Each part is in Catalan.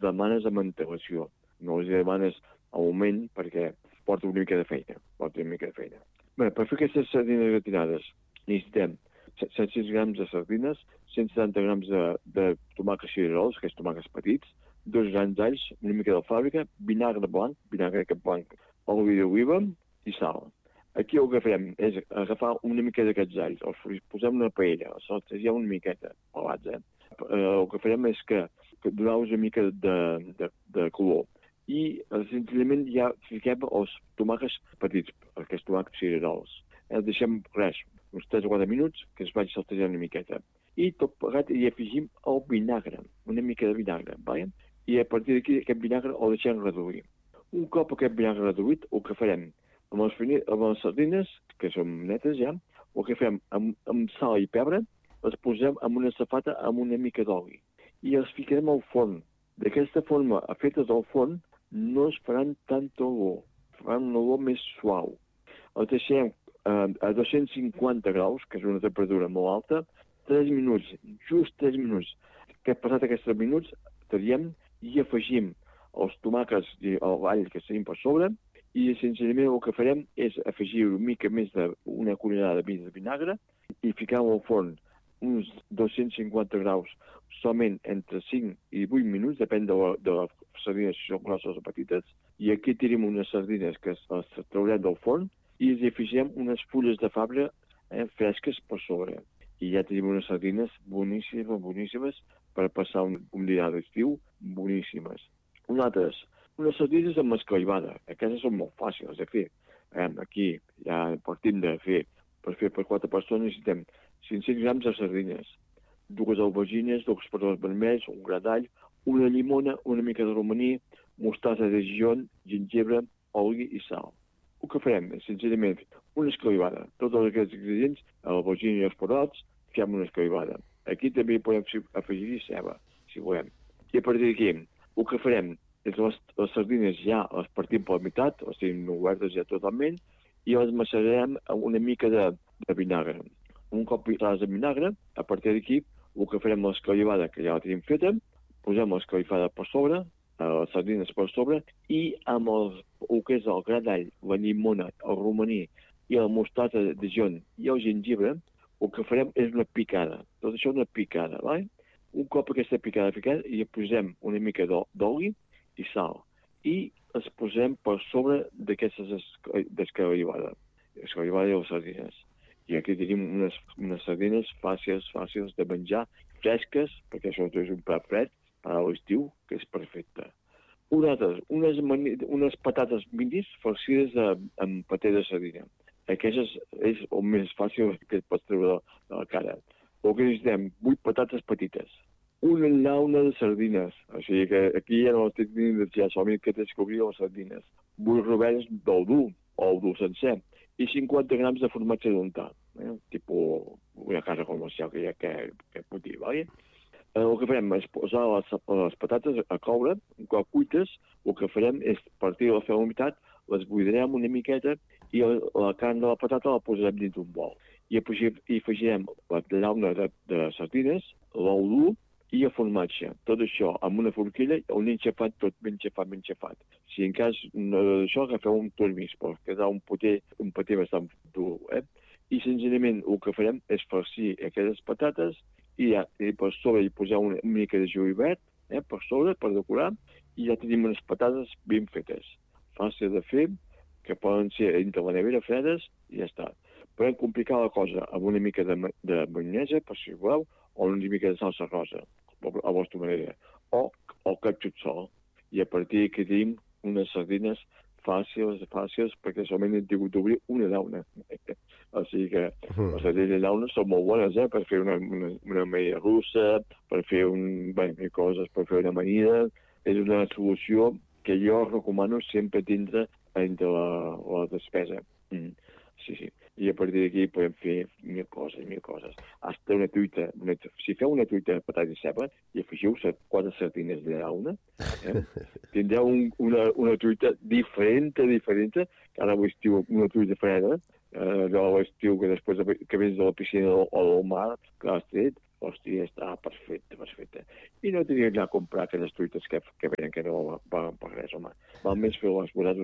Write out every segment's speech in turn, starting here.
demanes amb antelació. No les demanes al moment perquè porta una mica de feina. Bé, per fer aquestes sardines gratinades necessitem 700 grams de sardines, 170 grams de tomàquets cirerols, aquests tomàquets petits, 2 grans d'alls, una mica de fàbrica, vinagre blanc, oli d'oliva i sal. Aquí el que farem és agafar una mica d'aquests alls, els posem una paella, els saltegem una miqueta, pelats, El que farem és que donar-los una mica de color. I senzillament ja fiquem els tomàquets petits, aquests tomàquets cirerols. Els deixem res, uns 3 o 4 minuts, que es vagi saltejant una miqueta. I tot plegat hi afegim el vinagre, una mica de vinagre, vale? I a partir d'aquí aquest vinagre el deixem reduir. Un cop aquest vinagre reduït, el que farem amb les sardines, que són netes ja, el que farem amb sal i pebre, les posem en una safata amb una mica d'oli i els ficarem al forn. D'aquesta forma, fetes al forn, no es faran tanta olor, faran una olor més suau. Els deixem a 250 graus, que és una temperatura molt alta, 3 minuts, just 3 minuts. Que passat aquests 3 minuts, traiem i afegim els tomàquets i l'all que tenim per sobre i senzillament el que farem és afegir una mica més d'una cullerada més de vinagre i ficar-ho al forn uns 250 graus solament entre 5 i 8 minuts, depèn de les sardines si són grosses o petites. I aquí tenim unes sardines que les traurem del forn i els afegim unes fulles de fàbrica fresques per sobre. I ja tenim unes sardines boníssimes per passar un dinar d'estiu, boníssimes. Unes sardines amb escaivada. Aquestes són molt fàcils de fer. Aquí ja partim de fer, per fer per 4 persones necessitem 500 grams de sardines, 2 aubergines, 2 patates vermells, un gra d'all, una llimona, una mica de romaní, mostassa de Dijon, gingebre, oli i sal. El que farem és, senzillament, una escaivada. Tots aquests ingredients, l'aubergina i els patates, fem una escaivada. Aquí també podem afegir ceba, si volem. I a partir d'aquí, el que farem és les sardines ja les partim per la meitat, les tenim obertes ja totalment, i les macerarem amb una mica de vinagre. Un cop posades de vinagre, a partir d'aquí, el que farem l'escaivada, que ja la tenim feta, posem l'escaivada per sobre, les sardines per sobre, i amb el que és el gra d'all, la llimona, el romaní i la mostassa de Dijon i el gingebre, el que farem és una picada. Tot això és una picada, vale? Un cop aquesta picada ficada, hi posem una mica d'oli i sal. I les posem per sobre d'aquestes escaivada i les sardines. I aquí tenim unes sardines fàcils de menjar, fresques, perquè això és un plat fred, per a l'estiu, que és perfecte. Unes patates minis farcides amb paté de sardina. Aquestes és el més fàcil que et pots treure de la cara. El que necessitem, 8 patates petites, una llauna de sardines, o sigui que aquí ja no estic dient de ja solament que t'escobrir les sardines, 8 rovells d'ou dur, ou dur sencer, i 50 grams de formatge d'untar, tipus una casa comercial que pot dir, vale? El que farem és posar les patates a coure, un cop cuites, el que farem és partir la fer a la meitat, les buidarem una miqueta i la carn de la patata la posarem dins d'un bol. I afegirem la llauna de sardines, l'ou dur i el formatge. Tot això amb una forquilla, un enxafat, tot ben xafat. Si en cas d'això agafeu un tormís, per quedar un paté bastant dur. I senzillament el que farem és farcir aquestes patates i per sobre hi posar una mica de julivert, per sobre, per decorar, i ja tenim unes patates ben fetes. Fàcil de fer, que poden ser entre la nevera fredes i ja està. Podem complicar la cosa amb una mica de maionesa, per si voleu, o una mica de salsa rosa, a la vostra manera, o ketchup sol. I a partir d'aquí tenim unes sardines fàcils, perquè solament hem tingut d'obrir una llauna. O sigui que les sardines llauna són molt bones, per fer una amanida russa, per fer coses, per fer una amanida. És una solució que jo recomano sempre tindre entre la despesa. Sí. I a partir d'aquí podem fer mil coses. Hasta una truita. Si feu una truita de patata i ceba i afegiu 4 sardines de llauna, tindreu una truita diferent, que ara l'estiu una truita freda, allò l'estiu que després que vens de la piscina o del mar, que has tret, hòstia, està perfecte. I no tenia d'anar a comprar aquelles truites que veien que no paguen per res, home. Val més fer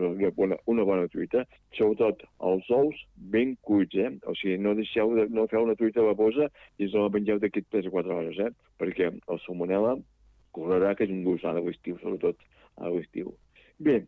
una bona truita, sobretot els ous ben cuits, O sigui, no feu una truita babosa i us la mengeu d'aquí 3 o 4 hores, perquè el salmonella correrà, que és un gust a l'estiu, sobretot a l'estiu. Bé,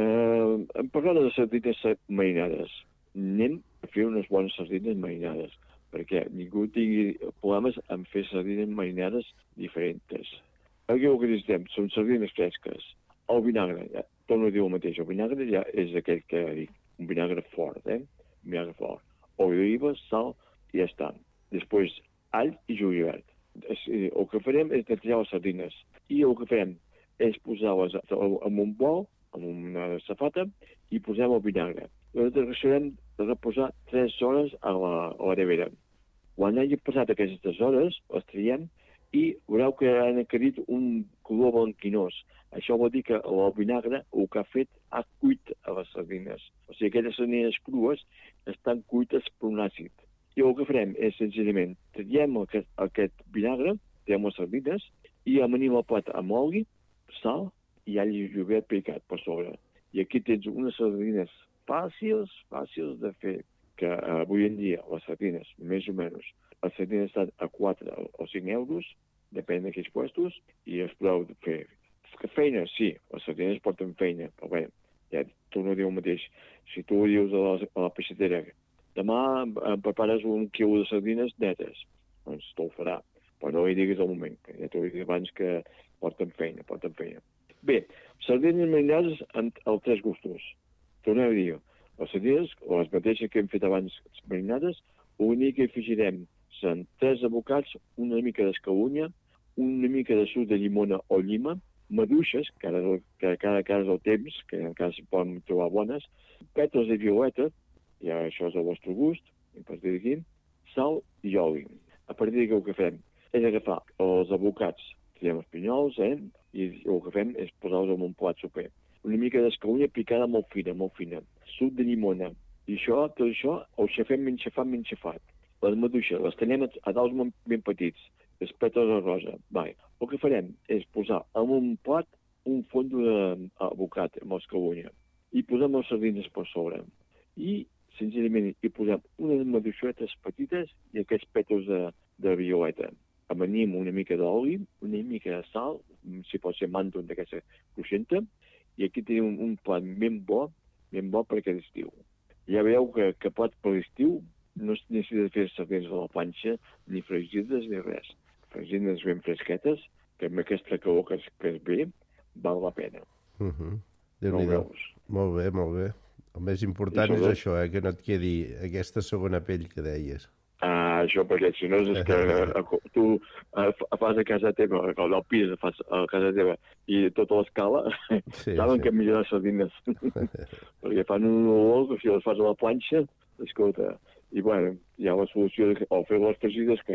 hem parlat de les sardines marinades. Anem a fer unes bones sardines marinades, perquè ningú tingui problemes en fer sardines marinades diferents. Aquí el que necessitem són sardines fresques. El vinagre, torno a dir el mateix, el vinagre ja és aquell que dic, un vinagre fort, Un vinagre fort. Oli d'oliva, sal, i ja està. Després, all i julivert. El que farem és netejar les sardines. I el que farem és posar-les en un bol, en una safata, i posem el vinagre. Nosaltres deixarem de reposar 3 hores a la nevera. Quan hagi passat aquestes hores, les traiem i veureu que han adquirit un color blanquinós. Això vol dir que el vinagre, el que ha fet, ha cuit a les sardines. O sigui, aquelles sardines crues estan cuites per un àcid. I el que farem és, senzillament, traiem aquest vinagre, traiem les sardines, i amanim el plat amb oli, sal i all i julivert picat per sobre. I aquí tens unes sardines fàcils de fer, que avui en dia les sardines, més o menys, les sardines estan a 4 o 5 euros, depèn d'aquells puestos, i es podeu fer. Feina, sí, les sardines porten feina, però bé, ja torno a dir el mateix. Si tu dius a la peixatera, demà em prepares 1 quilo de sardines netes, doncs te'l farà, però no li diguis al moment, que ja t'ho he dit abans que porten feina. Bé, sardines marinades amb els 3 gustos. Tornem a dir, les sardines, o les mateixes que hem fet abans marinades, l'únic que afegirem són 3 abocats, una mica d'escalunya, una mica de suc de llimona o llima, maduixes, que cada cas el temps, que encara s'hi poden trobar bones, pètals de violeta, ja això és al vostre gust, a partir d'aquí, sal i oli. A partir d'aquí el que fem és agafar els abocats, tirem els pinyols, i el que fem és posar-los en un plat soper. Una mica d'escalunya picada molt fina, suc de llimona, i tot això ho xafem ben xafat. Les maduixes les tenim a daus ben petits, els pètals de rosa. El que farem és posar en un plat un fondo d'abocat amb l'escalunya i posem les sardines per sobre. I, senzillament, hi posem unes maduixetes petites i aquests pètals de violeta. Amanim una mica d'oli, una mica de sal, si pot ser màndol d'aquesta cruixenta, i aquí tenim un plat ben bo per aquest estiu. Ja veieu que plat per l'estiu no es necessita fer sardines a la planxa, ni fregides, ni res. Fregides ben fresquetes, que amb aquesta calor que es ve, val la pena. Déu-n'hi-do. Molt bé. El més important és això, que no et quedi aquesta segona pell que deies. Això, perquè si no és que tu fas a casa teva, el pis fas a casa teva i tota l'escala, saben que millor les sardines. Perquè fan un olor que si les fas a la planxa, escolta, i bueno, hi ha la solució de o fer les fregides, que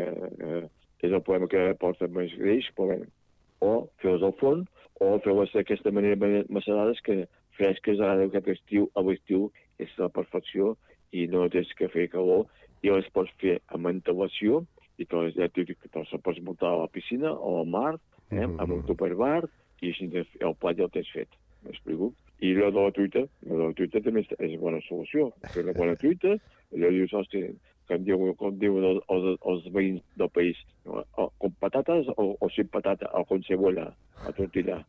és el problema que porta més greix, però bé, o fer-les al forn, o fer-les d'aquesta manera macerades, que fresques a l'estiu és la perfecció i no tens que fer calor, i les pots fer amb ventilació i te'ls pots muntar a la piscina o al mar, amb un tupperware, i així el plat ja el tens fet. M'explico? I allò de la truita també és una bona solució. Fer una bona truita, allò dius, hòstia, com diuen els veïns del país, con patates o sin patata, o con cebolla, a tortilla.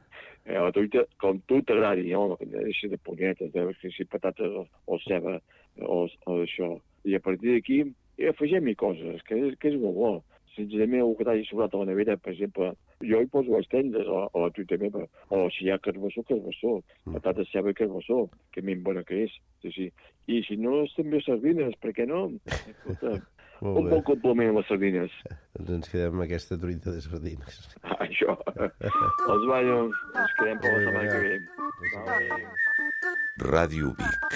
La truita, com tu t'agradi, no deixa de punyetes, sin patates o ceba, o això. I a partir d'aquí afegem-hi coses, que és molt bo. Senzillament el que t'hagi sobrat a la nevera, per exemple, jo hi poso les tendres a la truita meva, o si hi ha carbassó, patata, ceba i carbassó, que ben bona que és. Sí. I si no, també sardines, per què no? Un bon complement a les sardines. Doncs ens quedem amb aquesta truita de sardines. Això. Els ballos, ens quedem per la setmana que ve. Ràdio Vic.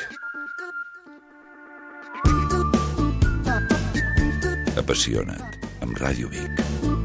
Apassiona't amb Ràdio Vic.